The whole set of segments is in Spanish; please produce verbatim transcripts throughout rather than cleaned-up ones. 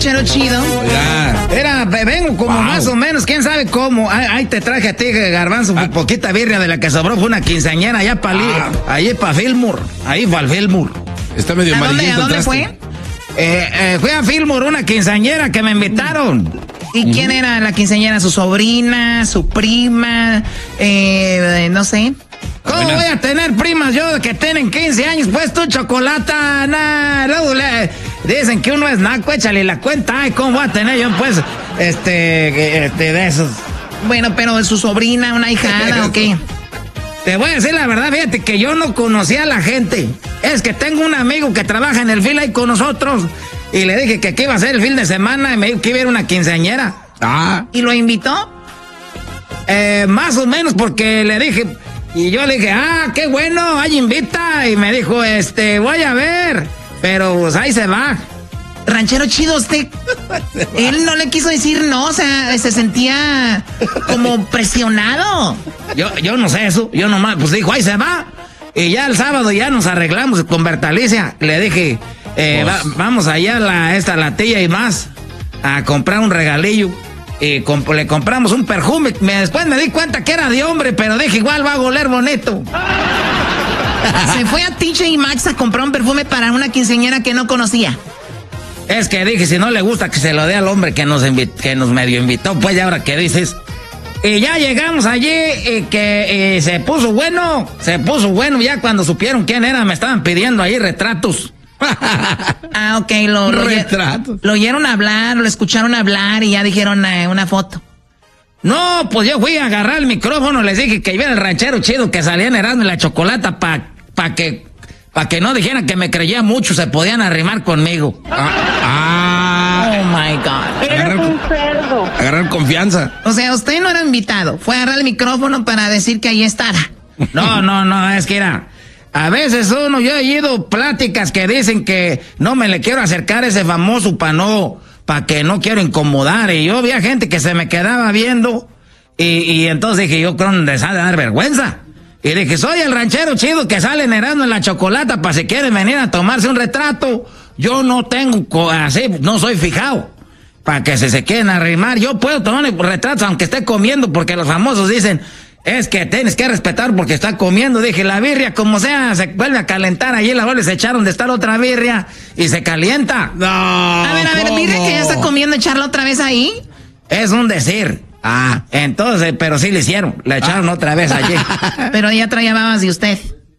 ranchero chido. Ya. Era, vengo como wow. más o menos, quién sabe cómo. Ahí, ahí te traje a ti, Garbanzo, ah. poquita birria de la que sobró. Fue una quinceañera allá para ah. allí para Fillmore. Ahí fue al Fillmore. Está medio ¿A dónde, ¿a dónde fue? Eh, eh, fui a Fillmore, una quinceañera que me invitaron. ¿Y quién uh-huh. era la quinceañera? ¿Su sobrina? ¿Su prima? Eh, no sé. ¿Cómo Buenas. voy a tener primas yo que tienen quince años? Pues tú, chocolata, nah, luego le dicen que uno es naco, échale la cuenta. Ay, ¿cómo voy a tener yo, pues, este, este, de esos? Bueno, pero ¿es su sobrina, una hijada o qué? Te voy a decir la verdad, fíjate que yo no conocía a la gente. Es que tengo un amigo que trabaja en el fil ahí con nosotros. Y le dije que qué iba a ser el fin de semana y me dijo que iba a ir una quinceañera. Ah. ¿Y lo invitó? Eh, más o menos porque le dije... Y yo le dije, ah, qué bueno, ahí invita. Y me dijo, este, voy a ver. Pero pues ahí se va. Ranchero chido, usted... Él no le quiso decir no, o sea, se sentía como presionado. Yo, yo no sé eso, yo nomás, pues dijo, ahí se va. Y ya el sábado ya nos arreglamos con Bertalicia. Le dije, eh, va, vamos allá a la, esta latilla y más a comprar un regalillo. Y comp- le compramos un perfume. Me, después me di cuenta que era de hombre, pero dije, igual va a oler bonito. Se fue a T J Maxx a comprar un perfume para una quinceañera que no conocía. Es que dije, si no le gusta que se lo dé al hombre que nos, invi- que nos medio invitó, pues ya ahora que dices. Y ya llegamos allí y que y se puso bueno, se puso bueno ya cuando supieron quién era, me estaban pidiendo ahí retratos. Ah, ok, lo, lo, retratos. Lo oyeron hablar, lo escucharon hablar y ya dijeron eh, una foto. No, pues yo fui a agarrar el micrófono, les dije que iba el ranchero chido que salía en Erasmo y la Chocolata para pa que, pa que no dijeran que me creía mucho, se podían arrimar conmigo. Ah, ah. Oh my God. Eres un cerdo. Agarrar confianza. O sea, usted no era invitado, fue a agarrar el micrófono para decir que ahí estaba. No, no, no, es que era... A veces uno, yo he oído pláticas que dicen que no me le quiero acercar a ese famoso para no, para que no quiero incomodar. Y yo había gente que se me quedaba viendo y, y entonces dije, yo creo que les ha de dar vergüenza. Y dije, soy el ranchero chido que sale en Erasmo en la Chocolata para si quieren venir a tomarse un retrato. Yo no tengo, así, no soy fijado. Para que se se quieren arrimar. Yo puedo tomar retratos aunque esté comiendo porque los famosos dicen... Es que tienes que respetar porque está comiendo. Dije, la birria, como sea, se vuelve a calentar. Allí la vuelves a echar donde está la otra birria y se calienta. No. A ver, a ver, ¿cómo? birria que ya está comiendo, echarla otra vez ahí. Es un decir. Ah, entonces, pero sí le hicieron. La echaron ah. otra vez allí. Pero ya traía babas de usted.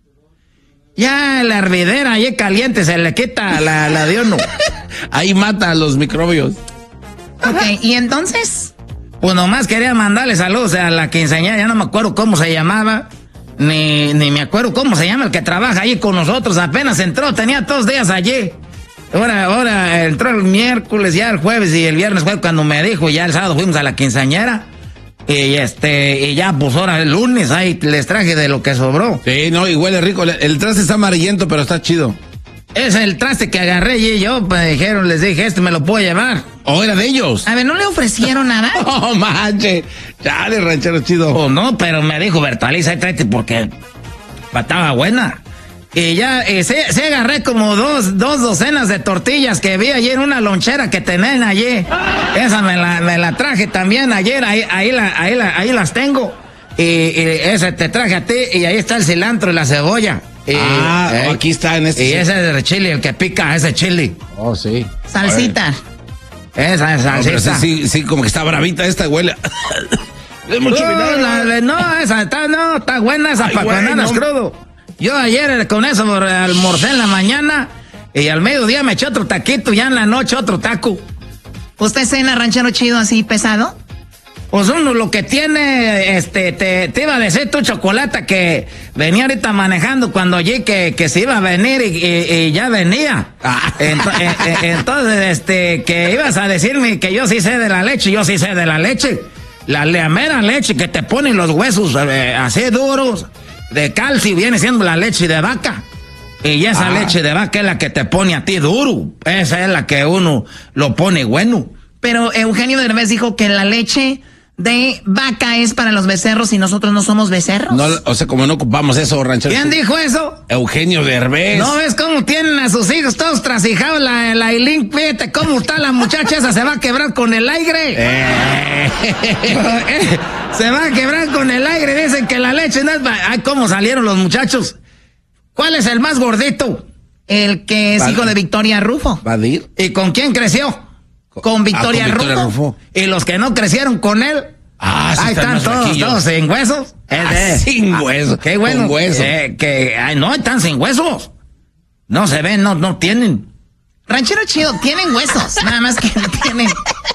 Ya la hervidera allí caliente se le quita la, la de uno. Ahí mata a los microbios. Ok, ¿y entonces? Pues nomás quería mandarle saludos a la quinceañera, ya no me acuerdo cómo se llamaba, ni, ni me acuerdo cómo se llama el que trabaja ahí con nosotros, apenas entró, tenía dos días allí. Ahora, ahora entró el miércoles, ya el jueves y el viernes fue cuando me dijo, ya el sábado fuimos a la quinceañera. Y este, y ya pues ahora el lunes ahí les traje de lo que sobró. Sí, no, y huele rico, el traste está amarillento, pero está chido. Es el traste que agarré y yo, me dijeron, les dije, este me lo puedo llevar. ¿O era de ellos? A ver, ¿no le ofrecieron nada? Oh, manche. Chale, ranchero chido. Oh, no, pero me dijo Bertaliza, ahí tráete porque estaba buena. Y ya, eh, se, se agarré como dos, dos docenas de tortillas que vi ayer en una lonchera que tenían allí. Esa me la, me la traje también ayer, ahí, ahí, la, ahí, la, ahí las tengo. Y, y esa te traje a ti y ahí está el cilantro y la cebolla. Y, ah, eh, aquí está en este. Y ese es el chile, el que pica, ese chile. Oh, sí. Salsita. Esa es salsita. No, sí, sí, como que está bravita esta, huele. Es mucho no, la, no, esa está, no, está buena esa para cuando andas crudo. Yo ayer con eso almorcé en la mañana y al mediodía me eché otro taquito y ya en la noche otro taco. ¿Usted cena ranchero chido así pesado? Pues uno lo que tiene, este, te, te iba a decir tu Chocolata que venía ahorita manejando cuando oí que, que se iba a venir y, y, y ya venía. Ah. Entonces, entonces, este, que ibas a decirme que yo sí sé de la leche, yo sí sé de la leche. La, la mera leche que te ponen los huesos eh, así duros, de calcio, viene siendo la leche de vaca. Y esa ah. leche de vaca es la que te pone a ti duro. Esa es la que uno lo pone bueno. Pero Eugenio Derbez dijo que la leche de vaca es para los becerros y nosotros no somos becerros? No, o sea, como no ocupamos eso, ranchero. ¿Quién dijo eso? Eugenio Derbez. ¿No ves cómo tienen a sus hijos todos trasijados la, la Ailín? Fíjate cómo está la muchacha esa, se va a quebrar con el aire. Eh. Se va a quebrar con el aire, dicen que la leche no es... Ay, cómo salieron los muchachos. ¿Cuál es el más gordito? El que es Val- hijo de Victoria Rufo. ¿Vadir? ¿Y con quién creció? Con Victoria, Ah, con Victoria Rufo. Rufo. ¿Y los que no crecieron con él? Ah, sí, Ahí están están más todos, flaquillos. todos sin huesos. Ah, Eh, sin ah, hueso, Qué bueno. con hueso. eh, que, ay, no, están sin huesos. No se ven, no, no tienen. Ranchero chido, tienen huesos, nada más que no tienen.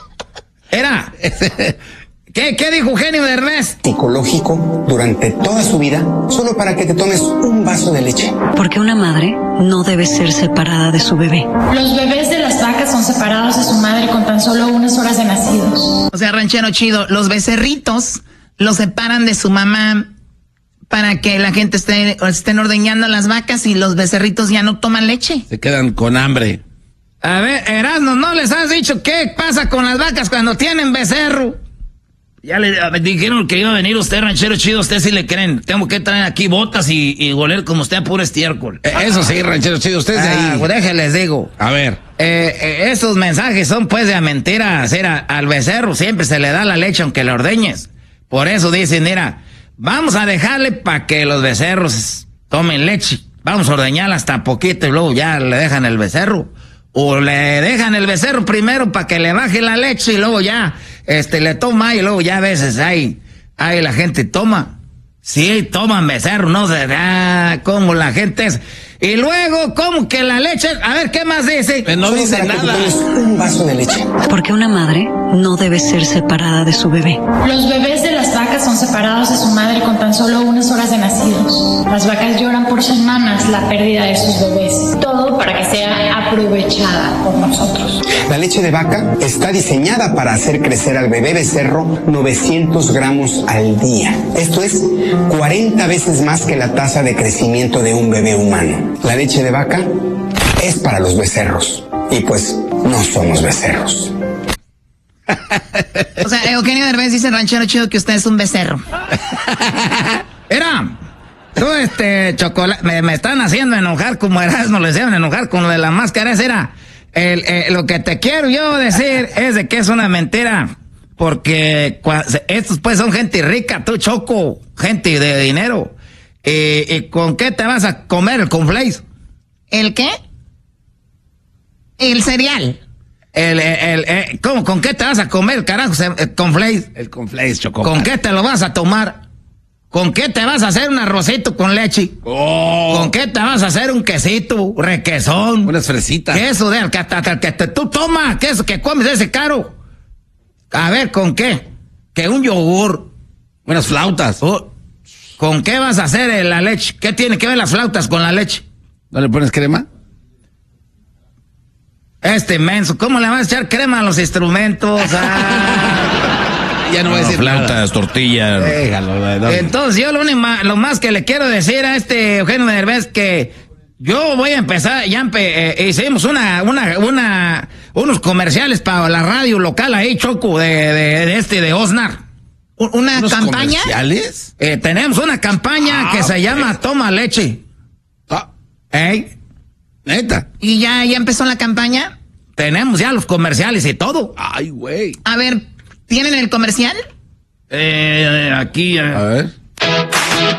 Era. ¿Qué, qué dijo Eugenio Derbez? Psicológico durante toda su vida solo para que te tomes un vaso de leche. Porque una madre no debe ser separada de su bebé. Los bebés de las vacas son separados de su madre con tan solo unas horas de nacidos. O sea, ranchero chido, los becerritos los separan de su mamá para que la gente esté estén ordeñando las vacas y los becerritos ya no toman leche. Se quedan con hambre. A ver, Erasmo, ¿no les has dicho qué pasa con las vacas cuando tienen becerro? Ya le a- dijeron que iba a venir usted, ranchero chido, usted sí le creen. Tengo que traer aquí botas y, y goler como usted a puro estiércol. Eh, Eso sí, ranchero chido, usted es de Ah, ahí. pues déjenles digo. A ver. Eh, eh, estos mensajes son pues de mentiras. Era, al becerro siempre se le da la leche aunque le ordeñes. Por eso dicen, mira, vamos a dejarle para que los becerros tomen leche. Vamos a ordeñarla hasta poquito y luego ya le dejan el becerro. O le dejan el becerro primero para que le baje la leche y luego ya este le toma y luego ya a veces ahí, ahí la gente toma. Sí, toman becerro, no sé, ah, cómo la gente es. Y luego, ¿cómo que la leche? A ver, ¿qué más dice? Eh, no Solo dice para que te nada. tomes un vaso de leche. Porque una madre no debe ser separada de su bebé. Los bebés de las vacas son separados de su madre con tan solo unas horas de nacidos. Las vacas lloran por semanas la pérdida de sus bebés. Todo para que sea aprovechada por nosotros. La leche de vaca está diseñada para hacer crecer al bebé becerro novecientos gramos al día. Esto es cuarenta veces más que la tasa de crecimiento de un bebé humano. La leche de vaca es para los becerros. Y pues no somos becerros. O sea, Eugenio Derbez dice, ranchero chido, que usted es un becerro. Era, tú este chocolate, me, me están haciendo enojar como Erasmo, le hicieron enojar con lo de la máscara. Era, el, el- lo que te quiero yo decir es de que es una mentira. Porque cua- estos pues son gente rica, tú Choco, gente de dinero. ¿Y, y con qué te vas a comer el cornflakes? ¿El qué? El cereal. El, el, el- el- ¿Cómo? ¿Con qué te vas a comer, carajo, se- el cornflakes? El conflace, Choco. ¿Con qué te lo vas a tomar? ¿Con qué te vas a hacer un arrocito con leche? Oh, ¿Con qué te vas a hacer un quesito, requesón? unas fresitas. Queso de que, hasta- hasta que te- tú toma, queso que comes ese caro. A ver, ¿con qué? Que un yogur. Unas flautas. Oh, ¿con qué vas a hacer eh, la leche? ¿Qué tiene que ver las flautas con la leche? ¿No le pones crema? Este menso, ¿cómo le vas a echar crema a los instrumentos? Ah. Ya no voy a decir flautas, tortillas. Déjalo, no. Entonces yo lo, único, lo más que le quiero decir a este Eugenio Derbez que yo voy a empezar, ya empe- eh, hicimos una, una, una, unos comerciales para la radio local ahí, Choco, de, de, de este, de Osnar. U- ¿Una ¿Unos campaña? comerciales? Eh, tenemos una campaña Ah, que se ok. llama Toma Leche. Ah, ¿Eh? neta. ¿Y ya, ya empezó la campaña? Tenemos ya los comerciales y todo. Ay, güey. A ver, ¿tienen el comercial? Eh, aquí, eh, A ver.